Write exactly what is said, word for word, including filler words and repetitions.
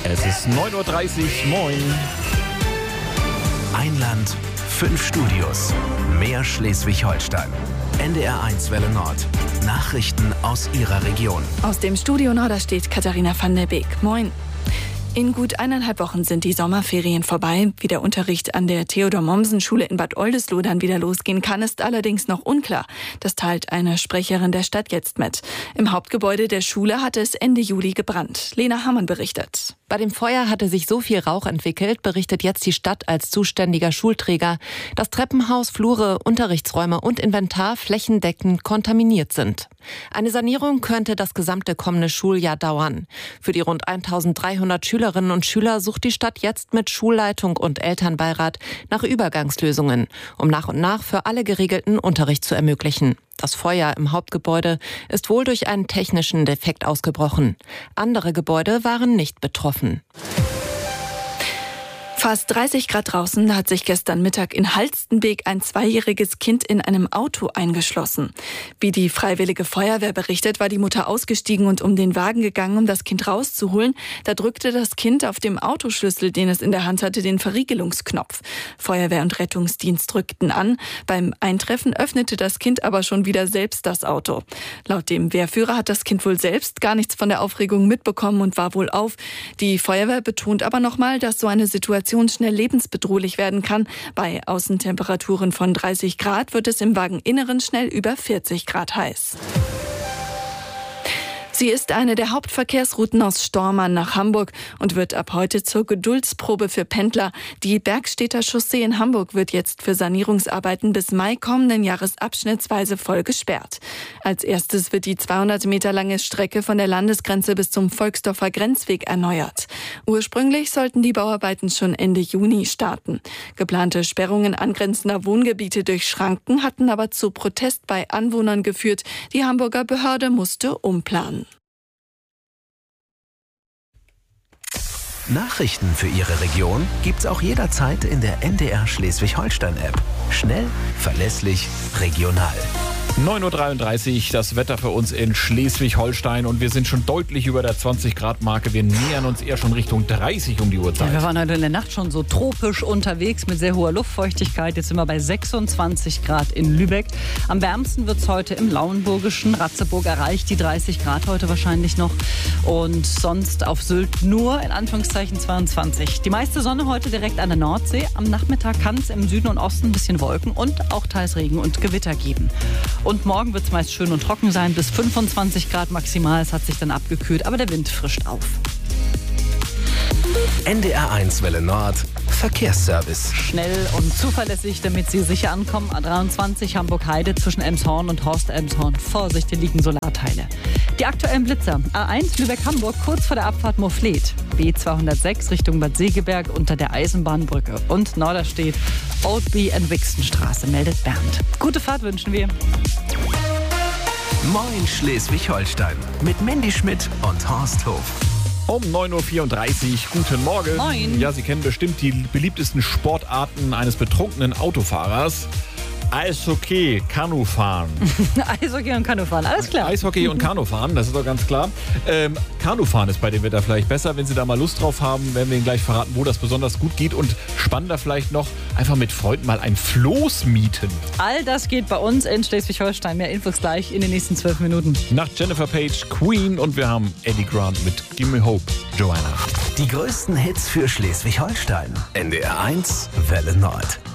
Es ist neun Uhr dreißig, moin. Ein Land, fünf Studios, mehr Schleswig-Holstein. N D R eins Welle Nord. Nachrichten aus Ihrer Region. Aus dem Studio Norderstedt Katharina van der Beek. Moin. In gut eineinhalb Wochen sind die Sommerferien vorbei. Wie der Unterricht an der Theodor-Mommsen-Schule in Bad Oldesloe dann wieder losgehen kann, ist allerdings noch unklar. Das teilt eine Sprecherin der Stadt jetzt mit. Im Hauptgebäude der Schule hatte es Ende Juli gebrannt. Lena Hamann berichtet. Bei dem Feuer hatte sich so viel Rauch entwickelt, berichtet jetzt die Stadt als zuständiger Schulträger, dass Treppenhaus, Flure, Unterrichtsräume und Inventar flächendeckend kontaminiert sind. Eine Sanierung könnte das gesamte kommende Schuljahr dauern. Für die rund eintausenddreihundert Schülerinnen und Schüler sucht die Stadt jetzt mit Schulleitung und Elternbeirat nach Übergangslösungen, um nach und nach für alle geregelten Unterricht zu ermöglichen. Das Feuer im Hauptgebäude ist wohl durch einen technischen Defekt ausgebrochen. Andere Gebäude waren nicht betroffen. Fast dreißig Grad draußen hat sich gestern Mittag in Halstenbeek ein zweijähriges Kind in einem Auto eingeschlossen. Wie die Freiwillige Feuerwehr berichtet, war die Mutter ausgestiegen und um den Wagen gegangen, um das Kind rauszuholen. Da drückte das Kind auf dem Autoschlüssel, den es in der Hand hatte, den Verriegelungsknopf. Feuerwehr und Rettungsdienst drückten an. Beim Eintreffen öffnete das Kind aber schon wieder selbst das Auto. Laut dem Wehrführer hat das Kind wohl selbst gar nichts von der Aufregung mitbekommen und war wohl auf. Die Feuerwehr betont aber nochmal, dass so eine Situation schnell lebensbedrohlich werden kann. Bei Außentemperaturen von dreißig Grad wird es im Wageninneren schnell über vierzig Grad heiß. Sie ist eine der Hauptverkehrsrouten aus Stormarn nach Hamburg und wird ab heute zur Geduldsprobe für Pendler. Die Bergstedter Chaussee in Hamburg wird jetzt für Sanierungsarbeiten bis Mai kommenden Jahres abschnittsweise voll gesperrt. Als erstes wird die zweihundert Meter lange Strecke von der Landesgrenze bis zum Volksdorfer Grenzweg erneuert. Ursprünglich sollten die Bauarbeiten schon Ende Juni starten. Geplante Sperrungen angrenzender Wohngebiete durch Schranken hatten aber zu Protest bei Anwohnern geführt. Die Hamburger Behörde musste umplanen. Nachrichten für Ihre Region gibt's auch jederzeit in der N D R Schleswig-Holstein-App. Schnell, verlässlich, regional. neun Uhr dreiunddreißig, das Wetter für uns in Schleswig-Holstein und wir sind schon deutlich über der zwanzig Grad Marke. Wir nähern uns eher schon Richtung dreißig um die Uhrzeit. Ja, wir waren heute in der Nacht schon so tropisch unterwegs mit sehr hoher Luftfeuchtigkeit. Jetzt sind wir bei sechsundzwanzig Grad in Lübeck. Am wärmsten wird es heute im Lauenburgischen. Ratzeburg erreicht die dreißig Grad heute wahrscheinlich noch. Und sonst auf Sylt nur in Anführungszeichen zweiundzwanzig. Die meiste Sonne heute direkt an der Nordsee. Am Nachmittag kann es im Süden und Osten ein bisschen Wolken und auch teils Regen und Gewitter geben. Und morgen wird es meist schön und trocken sein, bis fünfundzwanzig Grad maximal. Es hat sich dann abgekühlt, aber der Wind frischt auf. N D R eins Welle Nord, Verkehrsservice. Schnell und zuverlässig, damit Sie sicher ankommen. A dreiundzwanzig Hamburg-Heide zwischen Elmshorn und Horst-Elmshorn. Vorsicht, hier liegen Solarteile. Die aktuellen Blitzer. A eins Lübeck-Hamburg, kurz vor der Abfahrt Moorfleet. B zweihundertsechs Richtung Bad Segeberg unter der Eisenbahnbrücke. Und Norderstedt, Oldby and Wixenstraße, meldet Bernd. Gute Fahrt wünschen wir. Moin Schleswig-Holstein mit Mandy Schmidt und Horst Hof. Um neun Uhr vierunddreißig, guten Morgen. Moin. Ja, Sie kennen bestimmt die beliebtesten Sportarten eines betrunkenen Autofahrers. Eishockey, Kanufahren. Eishockey und Kanufahren, alles klar. Eishockey und Kanufahren, das ist doch ganz klar. Ähm, Kanufahren ist bei dem Wetter vielleicht besser. Wenn Sie da mal Lust drauf haben, werden wir Ihnen gleich verraten, wo das besonders gut geht. Und spannender vielleicht noch, einfach mit Freunden mal ein Floß mieten. All das geht bei uns in Schleswig-Holstein. Mehr Infos gleich in den nächsten zwölf Minuten. Nach Jennifer Page, Queen und wir haben Eddie Grant mit Gimme Hope, Joanna. Die größten Hits für Schleswig-Holstein. N D R eins Welle Nord.